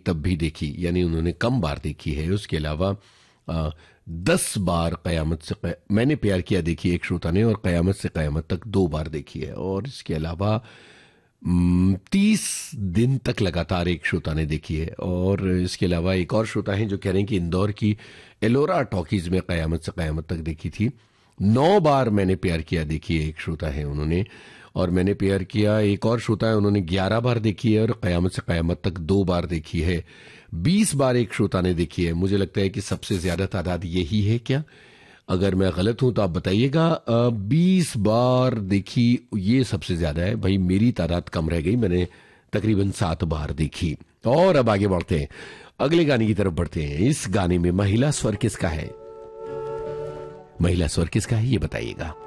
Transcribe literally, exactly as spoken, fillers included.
तब भी देखी, यानी उन्होंने कम बार देखी है। उसके अलावा आ, दस बार कयामत से कय... मैंने प्यार किया देखी एक श्रोता ने, और कयामत से कयामत तक दो बार देखी है। और इसके अलावा तीस दिन तक लगातार एक श्रोता ने देखी है। और इसके अलावा एक और श्रोता है जो कह रहे हैं कि इंदौर की एलोरा टॉकीज में कयामत से कयामत तक देखी थी। नौ बार मैंने प्यार किया देखी है एक श्रोता है उन्होंने। और मैंने प्यार किया एक और श्रोता है, उन्होंने ग्यारह बार देखी है, और कयामत से कयामत तक दो बार देखी है। बीस बार एक श्रोता ने देखी है। मुझे लगता है कि सबसे ज्यादा तादाद यही है क्या? अगर मैं गलत हूं तो आप बताइएगा। बीस बार देखी ये सबसे ज्यादा है भाई, मेरी तादाद कम रह गई, मैंने तकरीबन सात बार देखी। और अब आगे बढ़ते हैं, अगले गाने की तरफ बढ़ते हैं। इस गाने में महिला स्वर किसका है? महिला स्वर किसका है ये बताइएगा।